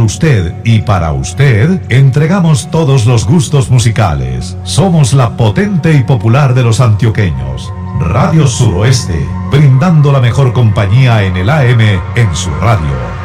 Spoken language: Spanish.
usted y para usted, entregamos todos los gustos musicales. Somos la potente y popular de los antioqueños. Radio Suroeste, brindando la mejor compañía en el AM en su radio.